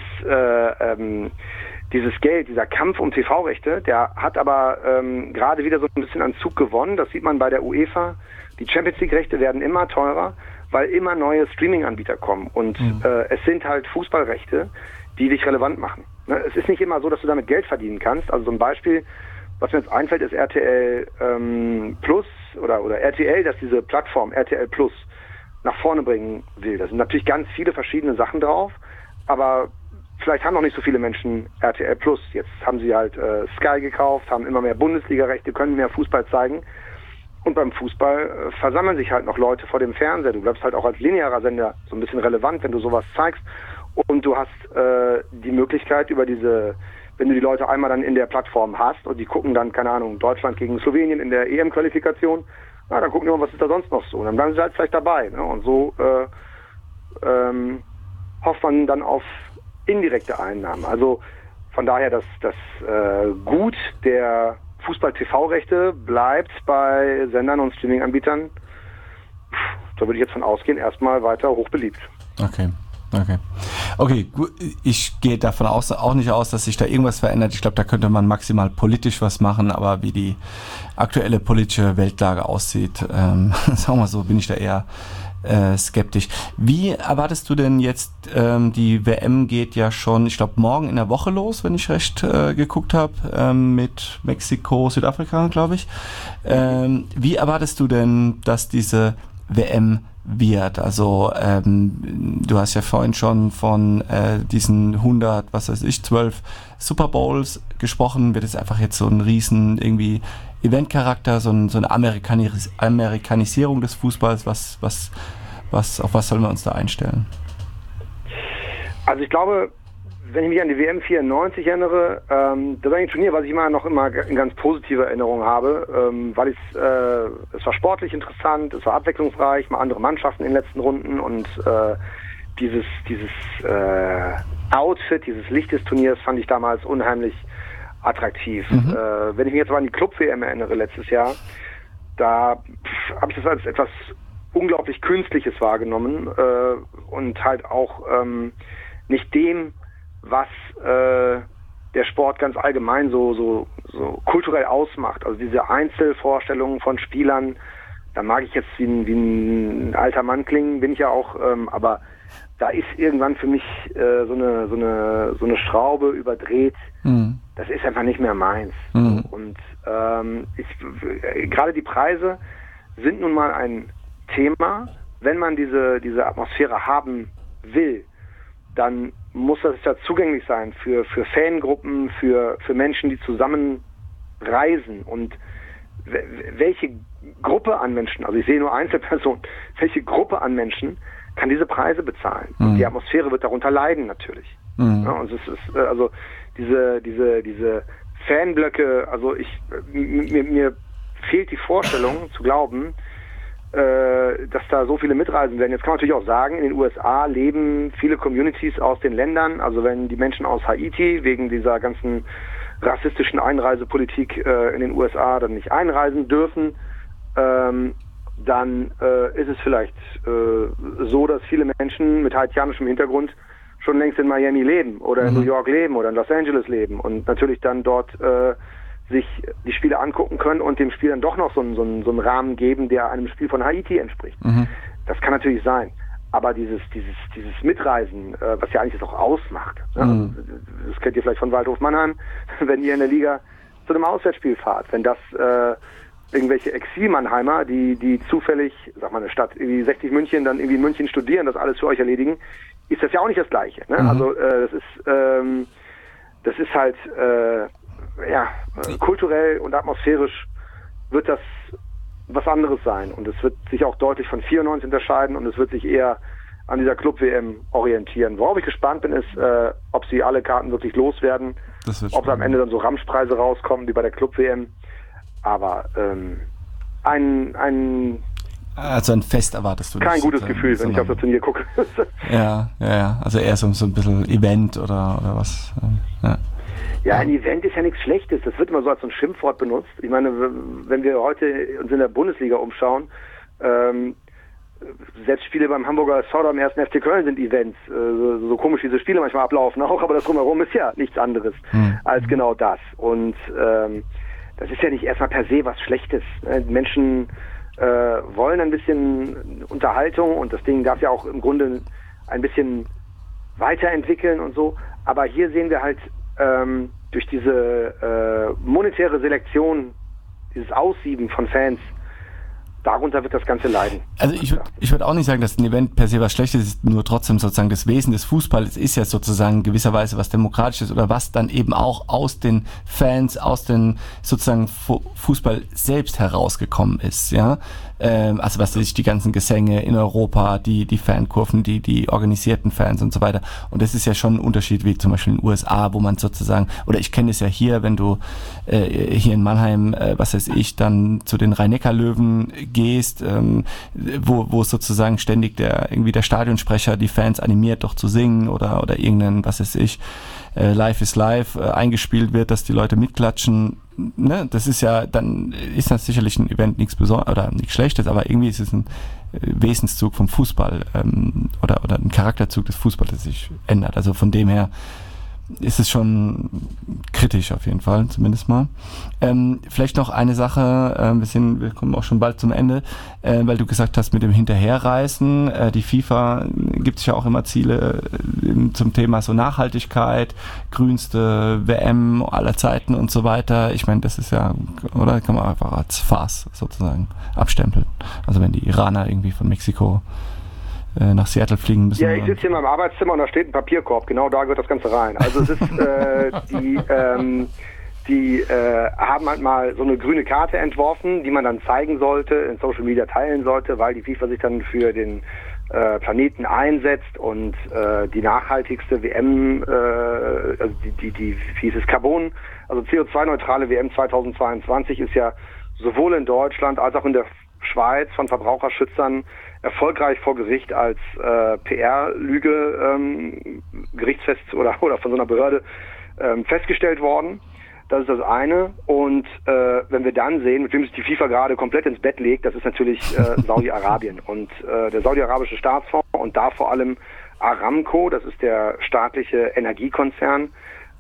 A: Geld, dieser Kampf um TV-Rechte, der hat aber gerade wieder so ein bisschen an Zug gewonnen. Das sieht man bei der UEFA. Die Champions-League-Rechte werden immer teurer, weil immer neue Streaming-Anbieter kommen. Und es sind halt Fußballrechte, die dich relevant machen. Ne? Es ist nicht immer so, dass du damit Geld verdienen kannst. Also so ein Beispiel, was mir jetzt einfällt, ist RTL Plus oder RTL, dass diese Plattform RTL Plus nach vorne bringen will. Da sind natürlich ganz viele verschiedene Sachen drauf, aber vielleicht haben noch nicht so viele Menschen RTL Plus. Jetzt haben sie halt Sky gekauft, haben immer mehr Bundesliga-Rechte, können mehr Fußball zeigen. Und beim Fußball versammeln sich halt noch Leute vor dem Fernseher. Du bleibst halt auch als linearer Sender so ein bisschen relevant, wenn du sowas zeigst. Und du hast die Möglichkeit wenn du die Leute einmal dann in der Plattform hast und die gucken dann, keine Ahnung, Deutschland gegen Slowenien in der EM-Qualifikation, dann gucken die mal, was ist da sonst noch so. Und dann bleiben sie halt vielleicht dabei. Ne? Und so hofft man dann auf indirekte Einnahmen. Also von daher, das Gut der Fußball-TV-Rechte bleibt bei Sendern und Streaming-Anbietern, da würde ich jetzt von ausgehen, erstmal weiter hochbeliebt.
B: Okay, gut. Ich gehe davon auch nicht aus, dass sich da irgendwas verändert. Ich glaube, da könnte man maximal politisch was machen, aber wie die aktuelle politische Weltlage aussieht, sagen wir mal so, bin ich da eher skeptisch. Wie erwartest du denn jetzt, die WM geht ja schon, ich glaube, morgen in der Woche los, wenn ich recht geguckt habe, mit Mexiko, Südafrika, glaube ich. Wie erwartest du denn, dass diese WM wird? Also du hast ja vorhin schon von diesen 12 Super Bowls gesprochen. Wird es einfach jetzt so ein riesen irgendwie Eventcharakter, so eine Amerikanisierung des Fußballs? Auf was sollen wir uns da einstellen?
A: Also ich glaube, wenn ich mich an die WM 94 erinnere, das war ein Turnier, was ich immer in ganz positiver Erinnerung habe, weil es war sportlich interessant, es war abwechslungsreich, mal andere Mannschaften in den letzten Runden und dieses Outfit, dieses Licht des Turniers fand ich damals unheimlich attraktiv. Wenn ich mich jetzt aber an die Club-WM erinnere letztes Jahr, da habe ich das als etwas unglaublich Künstliches wahrgenommen und halt auch nicht dem, was der Sport ganz allgemein so kulturell ausmacht. Also diese Einzelvorstellungen von Spielern, da mag ich jetzt wie ein alter Mann klingen, bin ich ja auch, aber da ist irgendwann für mich so eine Schraube überdreht. Das ist einfach nicht mehr meins. Und gerade die Preise sind nun mal ein Thema. Wenn man diese Atmosphäre haben will, dann muss das ja zugänglich sein für Fangruppen, für Menschen, die zusammen reisen. Und welche Gruppe an Menschen, also ich sehe nur Einzelpersonen, welche Gruppe an Menschen kann diese Preise bezahlen? Und die Atmosphäre wird darunter leiden natürlich. Ja, und es ist also diese Fanblöcke, also mir fehlt die Vorstellung zu glauben, dass da so viele mitreisen werden. Jetzt kann man natürlich auch sagen, in den USA leben viele Communities aus den Ländern, also wenn die Menschen aus Haiti wegen dieser ganzen rassistischen Einreisepolitik in den USA dann nicht einreisen dürfen, dann ist es vielleicht so, dass viele Menschen mit haitianischem Hintergrund schon längst in Miami leben oder in New York leben oder in Los Angeles leben und natürlich dann dort sich die Spiele angucken können und dem Spiel dann doch noch so einen Rahmen geben, der einem Spiel von Haiti entspricht. Das kann natürlich sein. Aber dieses Mitreisen, was ja eigentlich das auch ausmacht, ne? Das kennt ihr vielleicht von Waldhof Mannheim, wenn ihr in der Liga zu einem Auswärtsspiel fahrt, wenn das irgendwelche Exil-Mannheimer, die zufällig, sag mal eine Stadt, irgendwie 60 München, dann irgendwie in München studieren, das alles für euch erledigen, ist das ja auch nicht das Gleiche. Ne? Also das ist halt kulturell und atmosphärisch wird das was anderes sein und es wird sich auch deutlich von 94 unterscheiden und es wird sich eher an dieser Club-WM orientieren. Worauf ich gespannt bin, ist, ob sie alle Karten wirklich loswerden, ob da am Ende dann so Ramschpreise rauskommen wie bei der Club-WM. Aber
B: also ein Fest erwartest du nicht?
A: Kein gutes Gefühl, wenn ich auf das Turnier gucke.
B: Ja. Also eher so ein bisschen Event oder was.
A: Ja, ein Event ist ja nichts Schlechtes. Das wird immer so als so ein Schimpfwort benutzt. Ich meine, wenn wir heute uns in der Bundesliga umschauen, selbst Spiele beim Hamburger SV oder am 1. FC Köln sind Events. So komisch diese Spiele manchmal ablaufen auch, aber das Drumherum ist ja nichts anderes als genau das. Und das ist ja nicht erstmal per se was Schlechtes. Menschen wollen ein bisschen Unterhaltung und das Ding darf ja auch im Grunde ein bisschen weiterentwickeln und so. Aber hier sehen wir halt durch diese monetäre Selektion, dieses Aussieben von Fans, darunter wird das Ganze leiden.
B: Also ich würd auch nicht sagen, dass ein Event per se was Schlechtes ist, nur trotzdem sozusagen das Wesen des Fußballs ist ja sozusagen gewisserweise was Demokratisches oder was dann eben auch aus den Fans, aus den sozusagen Fußball selbst herausgekommen ist, ja. Also was sich die ganzen Gesänge in Europa, die Fankurven, die organisierten Fans und so weiter. Und das ist ja schon ein Unterschied wie zum Beispiel in den USA, wo man sozusagen, oder ich kenne es ja hier, wenn du hier in Mannheim, was weiß ich, dann zu den Rhein-Neckar-Löwen gehst, wo sozusagen ständig der Stadionsprecher die Fans animiert, doch zu singen oder irgendein, was weiß ich, Life is Life eingespielt wird, dass die Leute mitklatschen. Ne? Das ist ja, dann ist das sicherlich ein Event nichts Besonderes oder nichts Schlechtes, aber irgendwie ist es ein Wesenszug vom Fußball oder ein Charakterzug des Fußballs, der sich ändert. Also von dem her ist es schon kritisch auf jeden Fall, zumindest mal. Vielleicht noch eine Sache, wir kommen auch schon bald zum Ende, weil du gesagt hast, mit dem Hinterherreisen, die FIFA gibt sich ja auch immer Ziele zum Thema so Nachhaltigkeit, grünste WM aller Zeiten und so weiter. Ich meine, das ist ja, oder kann man einfach als Farce sozusagen abstempeln. Also wenn die Iraner irgendwie von Mexiko nach Seattle fliegen müssen.
A: Ja, ich sitze hier in meinem Arbeitszimmer und da steht ein Papierkorb, genau da gehört das Ganze rein. Also es ist, die haben halt mal so eine grüne Karte entworfen, die man dann zeigen sollte, in Social Media teilen sollte, weil die FIFA sich dann für den Planeten einsetzt und die nachhaltigste WM, also wie hieß es, Carbon, also CO2-neutrale WM 2022 ist ja sowohl in Deutschland als auch in der Schweiz von Verbraucherschützern erfolgreich vor Gericht als PR-Lüge gerichtsfest oder von so einer Behörde festgestellt worden. Das ist das eine. Und wenn wir dann sehen, mit wem sich die FIFA gerade komplett ins Bett legt, das ist natürlich Saudi-Arabien. Und der saudi-arabische Staatsfonds und da vor allem Aramco, das ist der staatliche Energiekonzern,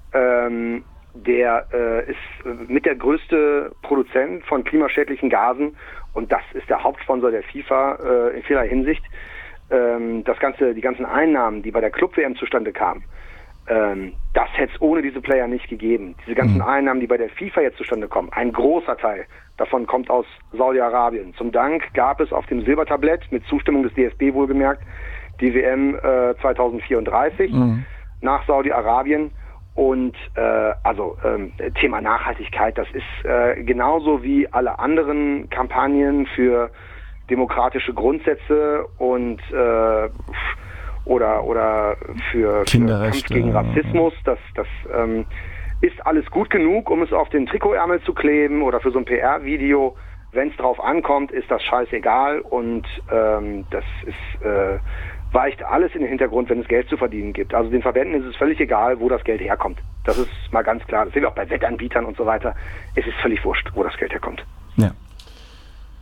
A: der ist mit der größte Produzent von klimaschädlichen Gasen und das ist der Hauptsponsor der FIFA in vielerlei Hinsicht. Die ganzen Einnahmen, die bei der Club-WM zustande kamen, das hätte es ohne diese Player nicht gegeben. Diese ganzen Einnahmen, die bei der FIFA jetzt zustande kommen, ein großer Teil davon kommt aus Saudi-Arabien. Zum Dank gab es auf dem Silbertablett, mit Zustimmung des DFB wohlgemerkt, die WM 2034 nach Saudi-Arabien. Und Thema Nachhaltigkeit, das ist genauso wie alle anderen Kampagnen für demokratische Grundsätze und oder für Kampf gegen Rassismus. Das ist alles gut genug, um es auf den Trikotärmel zu kleben oder für so ein PR-Video. Wenn es drauf ankommt, ist das scheißegal und das ist weicht alles in den Hintergrund, wenn es Geld zu verdienen gibt. Also den Verbänden ist es völlig egal, wo das Geld herkommt. Das ist mal ganz klar. Das sehen wir auch bei Wettanbietern und so weiter. Es ist völlig wurscht, wo das Geld herkommt.
B: Ja.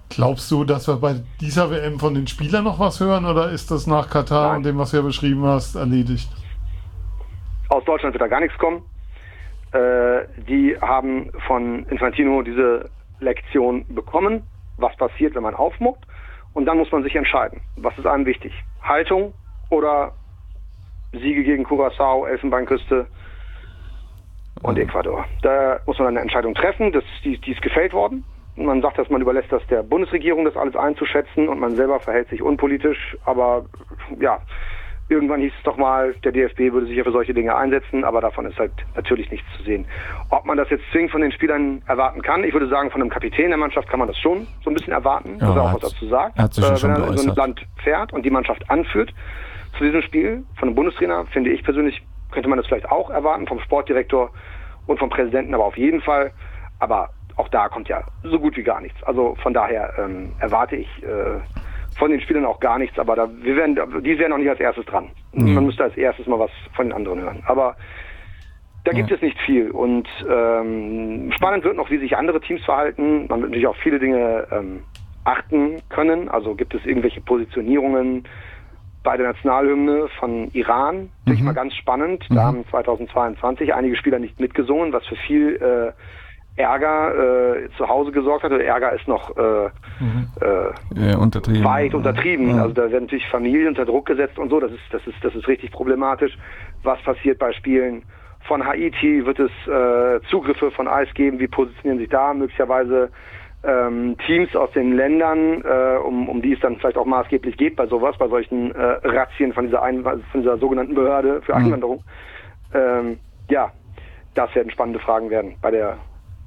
C: Glaubst du, dass wir bei dieser WM von den Spielern noch was hören oder ist das nach Katar
A: Nein.
C: und dem, was du ja beschrieben hast, erledigt?
A: Aus Deutschland wird da gar nichts kommen. Die haben von Infantino diese Lektion bekommen, was passiert, wenn man aufmuckt. Und dann muss man sich entscheiden. Was ist einem wichtig? Haltung oder Siege gegen Curaçao, Elfenbeinküste und Ecuador? Da muss man eine Entscheidung treffen. Die ist gefällt worden. Man sagt, dass man überlässt das der Bundesregierung, das alles einzuschätzen, und man selber verhält sich unpolitisch. Aber ja, irgendwann hieß es doch mal, der DFB würde sich ja für solche Dinge einsetzen, aber davon ist halt natürlich nichts zu sehen. Ob man das jetzt zwingend von den Spielern erwarten kann, ich würde sagen, von einem Kapitän der Mannschaft kann man das schon so ein bisschen erwarten, dass er auch was dazu sagt.
B: Hat sich
A: wenn er in so ein Land fährt und die Mannschaft anführt zu diesem Spiel. Von einem Bundestrainer, finde ich persönlich, könnte man das vielleicht auch erwarten, vom Sportdirektor und vom Präsidenten, aber auf jeden Fall. Aber auch da kommt ja so gut wie gar nichts. Also von daher erwarte ich von den Spielern auch gar nichts, aber die wären noch nicht als erstes dran. Man müsste als erstes mal was von den anderen hören. Aber da gibt es nicht viel. Und spannend wird noch, wie sich andere Teams verhalten. Man wird natürlich auf viele Dinge achten können. Also gibt es irgendwelche Positionierungen bei der Nationalhymne von Iran. Finde ich mal ganz spannend. Da haben 2022 einige Spieler nicht mitgesungen, was für viel Ärger zu Hause gesorgt hat. Der Ärger ist noch
B: untertrieben.
A: Weit untertrieben. Ja. Also da werden natürlich Familien unter Druck gesetzt und so. Das ist richtig problematisch. Was passiert bei Spielen von Haiti? Wird es Zugriffe von IS geben? Wie positionieren sich da möglicherweise Teams aus den Ländern, um die es dann vielleicht auch maßgeblich geht bei sowas, bei solchen Razzien von dieser sogenannten Behörde für Einwanderung? Ja, das werden spannende Fragen werden bei der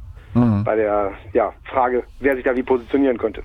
A: Frage, wer sich da wie positionieren könnte.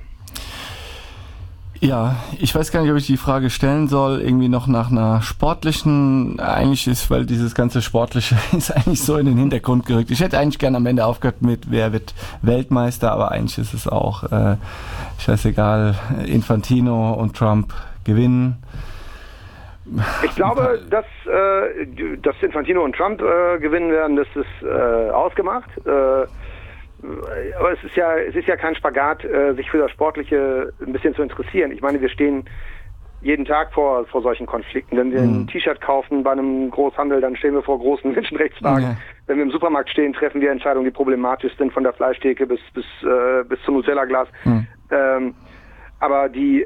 B: Ja, ich weiß gar nicht, ob ich die Frage stellen soll, irgendwie noch nach einer sportlichen, eigentlich ist, weil dieses ganze Sportliche ist eigentlich so in den Hintergrund gerückt. Ich hätte eigentlich gerne am Ende aufgehört mit, wer wird Weltmeister, aber eigentlich ist es auch, scheißegal, Infantino und Trump gewinnen.
A: Ich glaube, dass Infantino und Trump gewinnen werden, das ist ausgemacht. Aber es ist ja kein Spagat, sich für das Sportliche ein bisschen zu interessieren. Ich meine, wir stehen jeden Tag vor solchen Konflikten. Wenn wir ein T-Shirt kaufen bei einem Großhandel, dann stehen wir vor großen Menschenrechtsfragen. Ja. Wenn wir im Supermarkt stehen, treffen wir Entscheidungen, die problematisch sind, von der Fleischtheke bis zum Nutella-Glas. Aber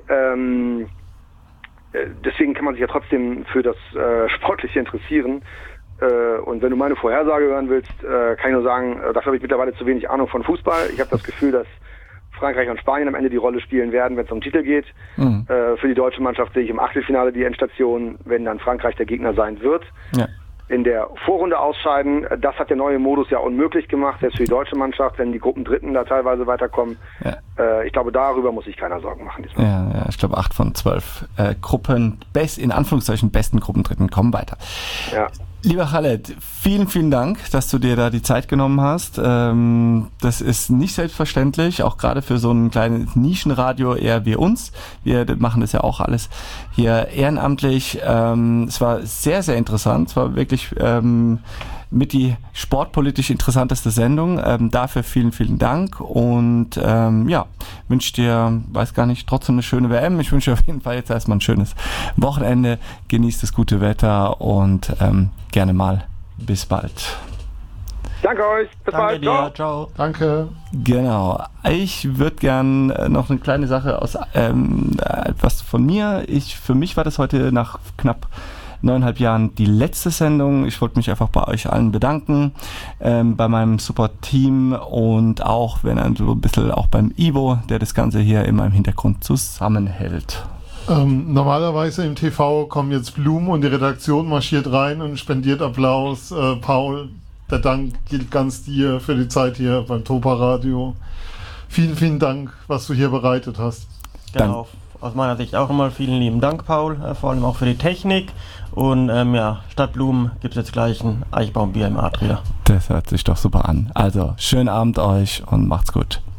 A: deswegen kann man sich ja trotzdem für das Sportliche interessieren. Und wenn du meine Vorhersage hören willst, kann ich nur sagen, dafür habe ich mittlerweile zu wenig Ahnung von Fußball. Ich habe das Gefühl, dass Frankreich und Spanien am Ende die Rolle spielen werden, wenn es um Titel geht. Für die deutsche Mannschaft sehe ich im Achtelfinale die Endstation, wenn dann Frankreich der Gegner sein wird. Ja. In der Vorrunde ausscheiden, das hat der neue Modus ja unmöglich gemacht, selbst für die deutsche Mannschaft, wenn die Gruppendritten da teilweise weiterkommen. Ja. Ich glaube, darüber muss sich keiner Sorgen machen diesmal.
B: Ja, ich glaube 8 von 12 Gruppen, in Anführungszeichen besten Gruppendritten kommen weiter. Ja. Lieber Khaled, vielen, vielen Dank, dass du dir da die Zeit genommen hast. Das ist nicht selbstverständlich, auch gerade für so ein kleines Nischenradio eher wie uns. Wir machen das ja auch alles hier ehrenamtlich. Es war sehr, sehr interessant. Es war wirklich mit die sportpolitisch interessanteste Sendung. Dafür vielen, vielen Dank und wünsche dir, weiß gar nicht, trotzdem eine schöne WM. Ich wünsche dir auf jeden Fall jetzt erstmal ein schönes Wochenende. Genießt das gute Wetter und gerne mal bis bald.
A: Danke euch. Bis bald.
D: Dir. Ciao.
C: Danke.
B: Genau. Ich würde gern noch eine kleine Sache aus etwas von mir. Für mich war das heute nach knapp 9,5 Jahren die letzte Sendung. Ich wollte mich einfach bei euch allen bedanken, bei meinem Support-Team und auch, wenn so ein bisschen auch beim Ivo, der das Ganze hier immer im Hintergrund zusammenhält.
C: Normalerweise im TV kommen jetzt Blumen und die Redaktion marschiert rein und spendiert Applaus. Paul, der Dank gilt ganz dir für die Zeit hier beim Topa Radio. Vielen, vielen Dank, was du hier bereitet hast.
D: Genau, aus meiner Sicht auch nochmal vielen lieben Dank, Paul, vor allem auch für die Technik. Und statt Blumen gibt es jetzt gleich ein Eichbaumbier im Adria.
B: Das hört sich doch super an. Also, schönen Abend euch und macht's gut.